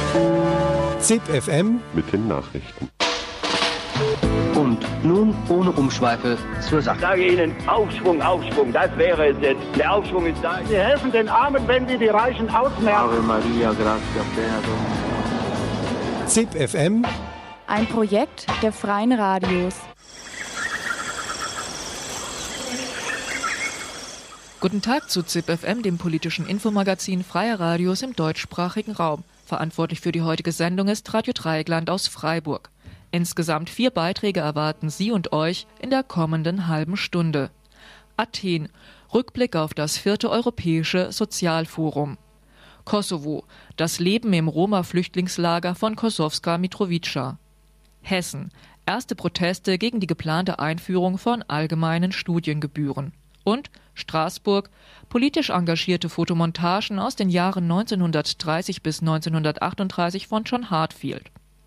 ZIP FM mit den Nachrichten. Und nun ohne Umschweife zur Sache. Ich sage Ihnen, Aufschwung, Aufschwung, das wäre es jetzt. Der Aufschwung ist da. Wir helfen den Armen, wenn wir die Reichen ausmerzen. Ave Maria, gratia plena. ZIP FM, ein Projekt der Freien Radios. Guten Tag zu ZIP FM, dem politischen Infomagazin Freier Radios im deutschsprachigen Raum. Verantwortlich für die heutige Sendung ist Radio Dreieckland aus Freiburg. Insgesamt 4 Beiträge erwarten Sie und euch in der kommenden halben Stunde. Athen. Rückblick auf das 4. Europäische Sozialforum. Kosovo. Das Leben im Roma-Flüchtlingslager von Kosowska Mitrovica. Hessen. Erste Proteste gegen die geplante Einführung von allgemeinen Studiengebühren. Und Straßburg, politisch engagierte Fotomontagen aus den Jahren 1930 bis 1938 von John Hartfield.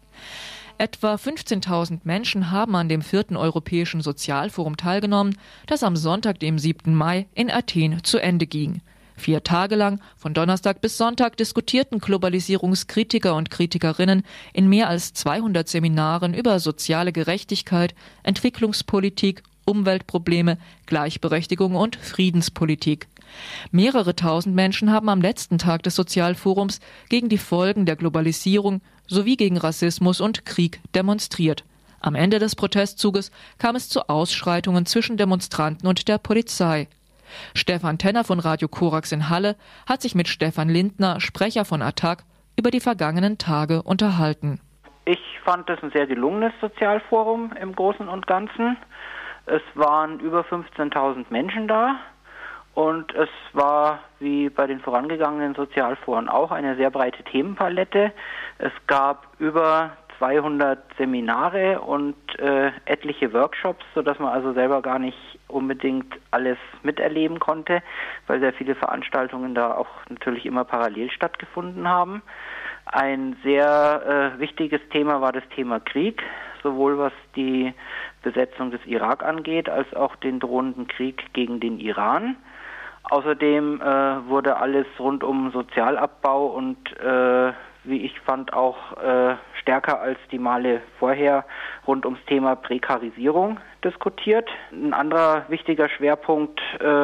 Etwa 15.000 Menschen haben an dem 4. Europäischen Sozialforum teilgenommen, das am Sonntag, dem 7. Mai, in Athen zu Ende ging. 4 Tage lang, von Donnerstag bis Sonntag, diskutierten Globalisierungskritiker und Kritikerinnen in mehr als 200 Seminaren über soziale Gerechtigkeit, Entwicklungspolitik, Umweltprobleme, Gleichberechtigung und Friedenspolitik. Mehrere tausend Menschen haben am letzten Tag des Sozialforums gegen die Folgen der Globalisierung sowie gegen Rassismus und Krieg demonstriert. Am Ende des Protestzuges kam es zu Ausschreitungen zwischen Demonstranten und der Polizei. Stefan Tenner von Radio Korax in Halle hat sich mit Stefan Lindner, Sprecher von ATTAC, über die vergangenen Tage unterhalten. Ich fand es ein sehr gelungenes Sozialforum im Großen und Ganzen. Es waren über 15.000 Menschen da und es war, wie bei den vorangegangenen Sozialforen auch, eine sehr breite Themenpalette. Es gab über 200 Seminare und etliche Workshops, sodass man also selber gar nicht unbedingt alles miterleben konnte, weil sehr viele Veranstaltungen da auch natürlich immer parallel stattgefunden haben. Ein sehr wichtiges Thema war das Thema Krieg, sowohl was die Besetzung des Irak angeht, als auch den drohenden Krieg gegen den Iran. Außerdem wurde alles rund um Sozialabbau und, wie ich fand, auch stärker als die Male vorher rund ums Thema Prekarisierung diskutiert. Ein anderer wichtiger Schwerpunkt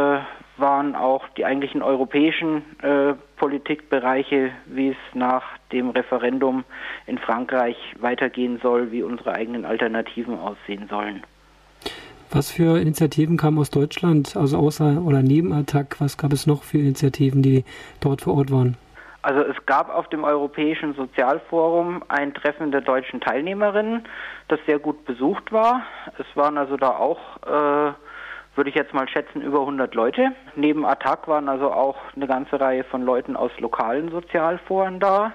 waren auch die eigentlichen europäischen Politikbereiche, wie es nach dem Referendum in Frankreich weitergehen soll, wie unsere eigenen Alternativen aussehen sollen. Was für Initiativen kamen aus Deutschland, also außer oder neben ATTAC? Was gab es noch für Initiativen, die dort vor Ort waren? Also es gab auf dem Europäischen Sozialforum ein Treffen der deutschen Teilnehmerinnen, das sehr gut besucht war. Es waren also da auch, würde ich jetzt mal schätzen, über 100 Leute. Neben ATTAC waren also auch eine ganze Reihe von Leuten aus lokalen Sozialforen da.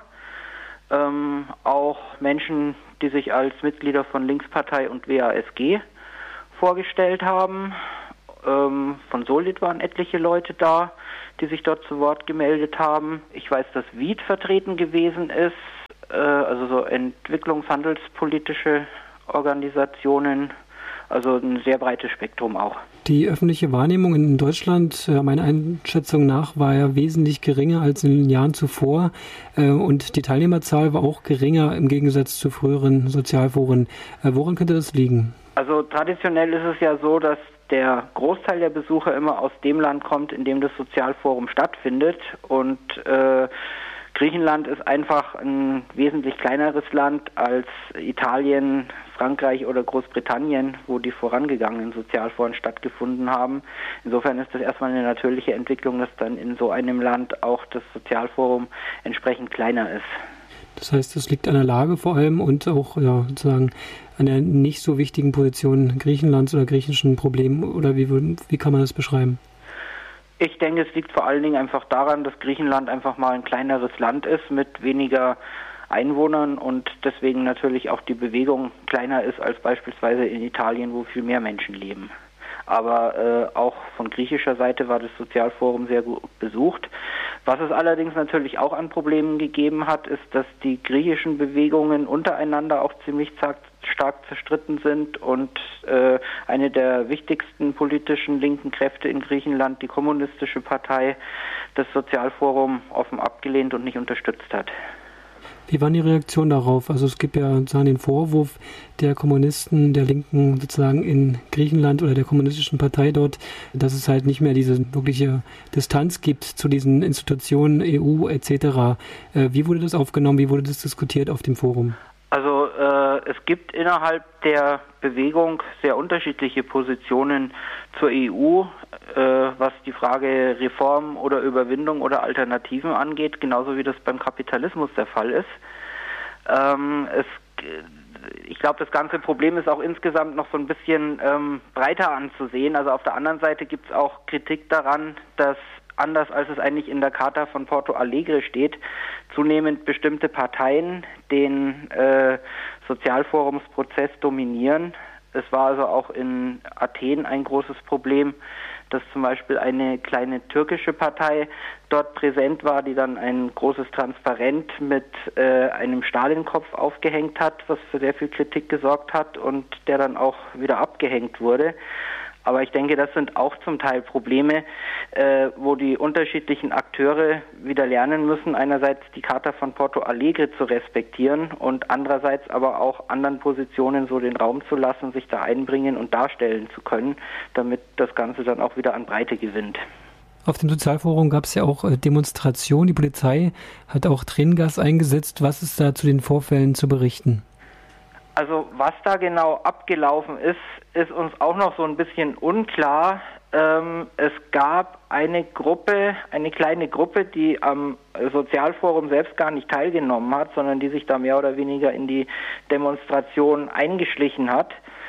Auch Menschen, die sich als Mitglieder von Linkspartei und WASG vorgestellt haben. Von Solid waren etliche Leute da, die sich dort zu Wort gemeldet haben. Ich weiß, dass WIED vertreten gewesen ist, also so entwicklungshandelspolitische Organisationen, also ein sehr breites Spektrum auch. Die öffentliche Wahrnehmung in Deutschland, meiner Einschätzung nach, war ja wesentlich geringer als in den Jahren zuvor und die Teilnehmerzahl war auch geringer im Gegensatz zu früheren Sozialforen. Woran könnte das liegen? Also traditionell ist es ja so, dass der Großteil der Besucher immer aus dem Land kommt, in dem das Sozialforum stattfindet und Griechenland ist einfach ein wesentlich kleineres Land als Italien, Frankreich oder Großbritannien, wo die vorangegangenen Sozialforen stattgefunden haben. Insofern ist das erstmal eine natürliche Entwicklung, dass dann in so einem Land auch das Sozialforum entsprechend kleiner ist. Das heißt, es liegt an der Lage vor allem und auch sozusagen an der nicht so wichtigen Position Griechenlands oder griechischen Problemen, oder wie kann man das beschreiben? Ich denke, es liegt vor allen Dingen einfach daran, dass Griechenland einfach mal ein kleineres Land ist mit weniger Einwohnern und deswegen natürlich auch die Bewegung kleiner ist als beispielsweise in Italien, wo viel mehr Menschen leben. Aber auch von griechischer Seite war das Sozialforum sehr gut besucht. Was es allerdings natürlich auch an Problemen gegeben hat, ist, dass die griechischen Bewegungen untereinander auch ziemlich stark zerstritten sind und eine der wichtigsten politischen linken Kräfte in Griechenland, die Kommunistische Partei, das Sozialforum offen abgelehnt und nicht unterstützt hat. Wie waren die Reaktionen darauf? Also es gibt ja sozusagen den Vorwurf der Kommunisten, der Linken sozusagen in Griechenland oder der kommunistischen Partei dort, dass es halt nicht mehr diese wirkliche Distanz gibt zu diesen Institutionen, EU etc. Wie wurde das aufgenommen? Wie wurde das diskutiert auf dem Forum? Also es gibt innerhalb der Bewegung sehr unterschiedliche Positionen zur EU, was die Frage Reform oder Überwindung oder Alternativen angeht, genauso wie das beim Kapitalismus der Fall ist. Ich glaube, das ganze Problem ist auch insgesamt noch so ein bisschen breiter anzusehen. Also auf der anderen Seite gibt es auch Kritik daran, dass anders als es eigentlich in der Charta von Porto Alegre steht, zunehmend bestimmte Parteien den Sozialforumsprozess dominieren. Es war also auch in Athen ein großes Problem, dass zum Beispiel eine kleine türkische Partei dort präsent war, die dann ein großes Transparent mit einem Stalinkopf aufgehängt hat, was für sehr viel Kritik gesorgt hat und der dann auch wieder abgehängt wurde. Aber ich denke, das sind auch zum Teil Probleme, wo die unterschiedlichen Akteure wieder lernen müssen, einerseits die Charta von Porto Alegre zu respektieren und andererseits aber auch anderen Positionen so den Raum zu lassen, sich da einbringen und darstellen zu können, damit das Ganze dann auch wieder an Breite gewinnt. Auf dem Sozialforum gab es ja auch Demonstrationen. Die Polizei hat auch Tränengas eingesetzt. Was ist da zu den Vorfällen zu berichten? Also was da genau abgelaufen ist, ist uns auch noch so ein bisschen unklar. Es gab eine kleine Gruppe, die am Sozialforum selbst gar nicht teilgenommen hat, sondern die sich da mehr oder weniger in die Demonstration eingeschlichen hat,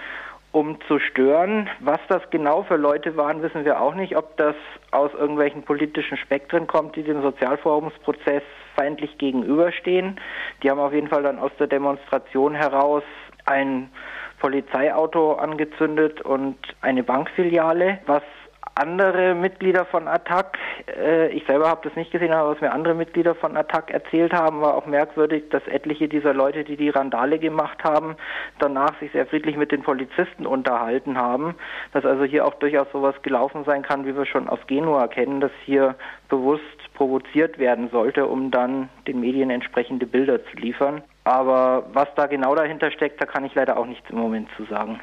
um zu stören. Was das genau für Leute waren, wissen wir auch nicht. Ob das aus irgendwelchen politischen Spektren kommt, die dem Sozialforumsprozess feindlich gegenüberstehen. Die haben auf jeden Fall dann aus der Demonstration heraus ein Polizeiauto angezündet und eine Bankfiliale. Was andere Mitglieder von ATTAC, ich selber habe das nicht gesehen, aber was mir andere Mitglieder von ATTAC erzählt haben, war auch merkwürdig, dass etliche dieser Leute, die die Randale gemacht haben, danach sich sehr friedlich mit den Polizisten unterhalten haben. Dass also hier auch durchaus sowas gelaufen sein kann, wie wir schon aus Genua kennen, dass hier bewusst provoziert werden sollte, um dann den Medien entsprechende Bilder zu liefern. Aber was da genau dahinter steckt, da kann ich leider auch nichts im Moment zu sagen.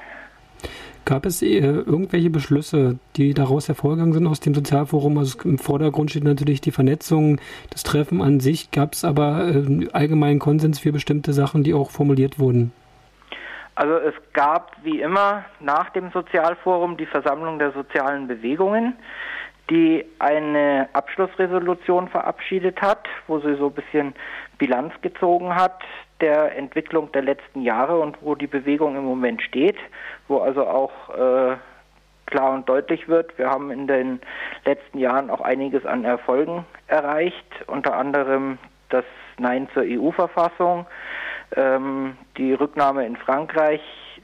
Gab es irgendwelche Beschlüsse, die daraus hervorgegangen sind aus dem Sozialforum? Also im Vordergrund steht natürlich die Vernetzung, das Treffen an sich. Gab es aber allgemeinen Konsens für bestimmte Sachen, die auch formuliert wurden? Also es gab wie immer nach dem Sozialforum die Versammlung der sozialen Bewegungen, die eine Abschlussresolution verabschiedet hat, wo sie so ein bisschen Bilanz gezogen hat der Entwicklung der letzten Jahre und wo die Bewegung im Moment steht, wo also auch klar und deutlich wird, wir haben in den letzten Jahren auch einiges an Erfolgen erreicht, unter anderem das Nein zur EU-Verfassung, die Rücknahme in Frankreich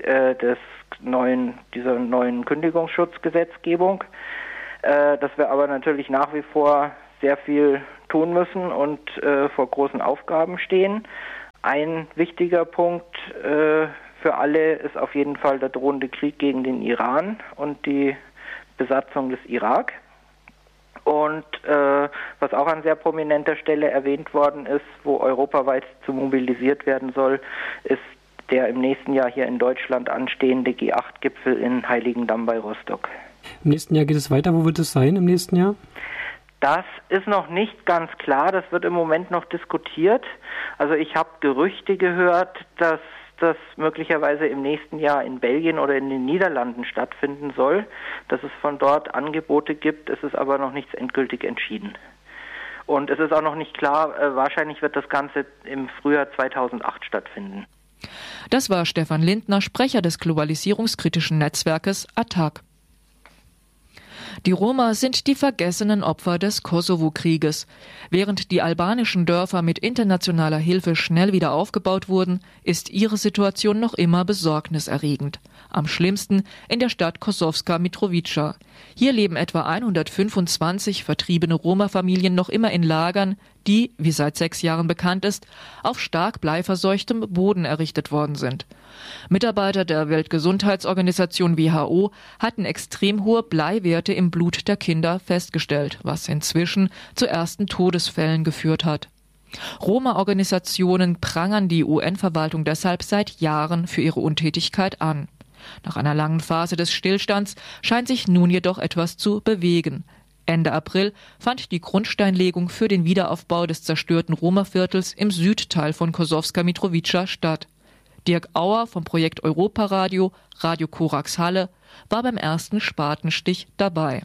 dieser neuen Kündigungsschutzgesetzgebung, dass wir aber natürlich nach wie vor sehr viel tun müssen und vor großen Aufgaben stehen. Ein wichtiger Punkt für alle ist auf jeden Fall der drohende Krieg gegen den Iran und die Besatzung des Irak. Und was auch an sehr prominenter Stelle erwähnt worden ist, wo europaweit zu mobilisiert werden soll, ist der im nächsten Jahr hier in Deutschland anstehende G8-Gipfel in Heiligendamm bei Rostock. Im nächsten Jahr geht es weiter. Wo wird es sein im nächsten Jahr? Das ist noch nicht ganz klar. Das wird im Moment noch diskutiert. Also ich habe Gerüchte gehört, dass das möglicherweise im nächsten Jahr in Belgien oder in den Niederlanden stattfinden soll, dass es von dort Angebote gibt. Es ist aber noch nichts endgültig entschieden. Und es ist auch noch nicht klar, wahrscheinlich wird das Ganze im Frühjahr 2008 stattfinden. Das war Stefan Lindner, Sprecher des globalisierungskritischen Netzwerkes ATTAC. Die Roma sind die vergessenen Opfer des Kosovo-Krieges. Während die albanischen Dörfer mit internationaler Hilfe schnell wieder aufgebaut wurden, ist ihre Situation noch immer besorgniserregend. Am schlimmsten in der Stadt Kosovska Mitrovica. Hier leben etwa 125 vertriebene Roma-Familien noch immer in Lagern, die, wie seit 6 Jahren bekannt ist, auf stark bleiverseuchtem Boden errichtet worden sind. Mitarbeiter der Weltgesundheitsorganisation WHO hatten extrem hohe Bleiwerte im Blut der Kinder festgestellt, was inzwischen zu ersten Todesfällen geführt hat. Roma-Organisationen prangern die UN-Verwaltung deshalb seit Jahren für ihre Untätigkeit an. Nach einer langen Phase des Stillstands scheint sich nun jedoch etwas zu bewegen. Ende April fand die Grundsteinlegung für den Wiederaufbau des zerstörten Roma-Viertels im Südteil von Kosowska Mitrovica statt. Dirk Auer vom Projekt Europaradio, Radio Korax Halle, war beim ersten Spatenstich dabei.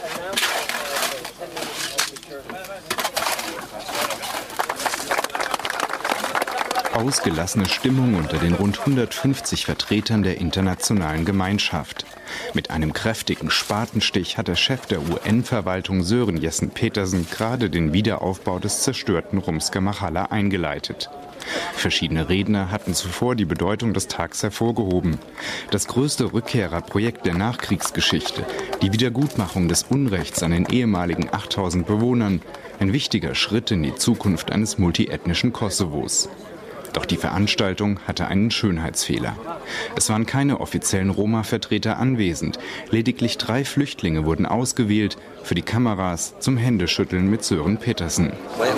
Ausgelassene Stimmung unter den rund 150 Vertretern der internationalen Gemeinschaft. Mit einem kräftigen Spatenstich hat der Chef der UN-Verwaltung Sören Jessen-Petersen gerade den Wiederaufbau des zerstörten Rumska Machala eingeleitet. Verschiedene Redner hatten zuvor die Bedeutung des Tags hervorgehoben. Das größte Rückkehrerprojekt der Nachkriegsgeschichte, die Wiedergutmachung des Unrechts an den ehemaligen 8000 Bewohnern, ein wichtiger Schritt in die Zukunft eines multiethnischen Kosovos. Doch die Veranstaltung hatte einen Schönheitsfehler. Es waren keine offiziellen Roma-Vertreter anwesend. Lediglich 3 Flüchtlinge wurden ausgewählt für die Kameras zum Händeschütteln mit Sören Petersen.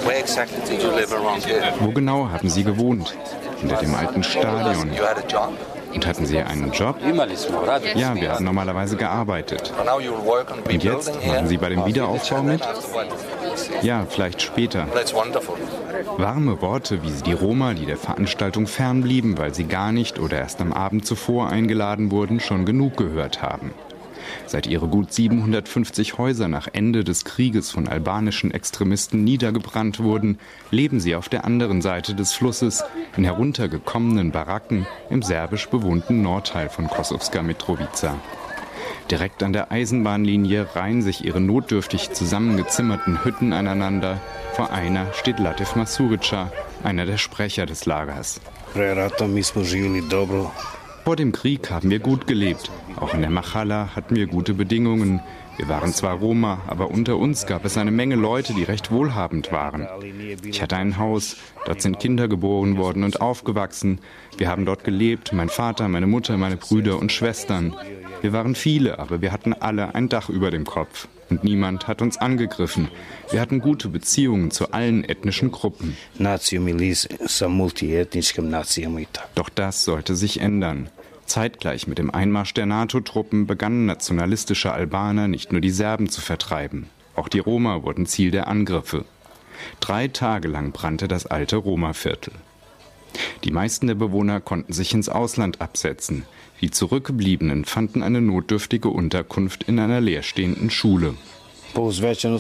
Wo genau haben Sie gewohnt? Hinter dem alten Stadion. Und hatten Sie einen Job? Ja, wir haben normalerweise gearbeitet. Und jetzt machen Sie bei dem Wiederaufbau mit? Ja, vielleicht später. Warme Worte, wie sie die Roma, die der Veranstaltung fernblieben, weil sie gar nicht oder erst am Abend zuvor eingeladen wurden, schon genug gehört haben. Seit ihre gut 750 Häuser nach Ende des Krieges von albanischen Extremisten niedergebrannt wurden, leben sie auf der anderen Seite des Flusses, in heruntergekommenen Baracken im serbisch bewohnten Nordteil von Kosovska Mitrovica. Direkt an der Eisenbahnlinie reihen sich ihre notdürftig zusammengezimmerten Hütten aneinander. Vor einer steht Latif Masurica, einer der Sprecher des Lagers. Vor dem Krieg haben wir gut gelebt. Auch in der Machala hatten wir gute Bedingungen. Wir waren zwar Roma, aber unter uns gab es eine Menge Leute, die recht wohlhabend waren. Ich hatte ein Haus, dort sind Kinder geboren worden und aufgewachsen. Wir haben dort gelebt, mein Vater, meine Mutter, meine Brüder und Schwestern. Wir waren viele, aber wir hatten alle ein Dach über dem Kopf. Und niemand hat uns angegriffen. Wir hatten gute Beziehungen zu allen ethnischen Gruppen. Doch das sollte sich ändern. Zeitgleich mit dem Einmarsch der NATO-Truppen begannen nationalistische Albaner nicht nur die Serben zu vertreiben. Auch die Roma wurden Ziel der Angriffe. 3 Tage lang brannte das alte Roma-Viertel. Die meisten der Bewohner konnten sich ins Ausland absetzen. Die Zurückgebliebenen fanden eine notdürftige Unterkunft in einer leerstehenden Schule. In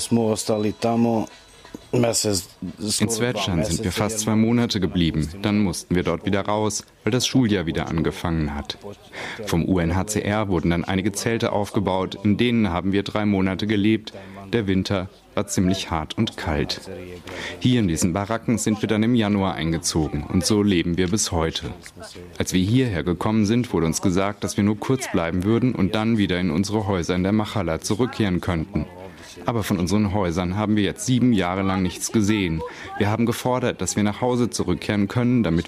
Zvečan sind wir fast 2 Monate geblieben. Dann mussten wir dort wieder raus, weil das Schuljahr wieder angefangen hat. Vom UNHCR wurden dann einige Zelte aufgebaut, in denen haben wir 3 Monate gelebt. Der Winter war ziemlich hart und kalt. Hier in diesen Baracken sind wir dann im Januar eingezogen und so leben wir bis heute. Als wir hierher gekommen sind, wurde uns gesagt, dass wir nur kurz bleiben würden und dann wieder in unsere Häuser in der Machala zurückkehren könnten. Aber von unseren Häusern haben wir jetzt 7 Jahre lang nichts gesehen. Wir haben gefordert, dass wir nach Hause zurückkehren können, damit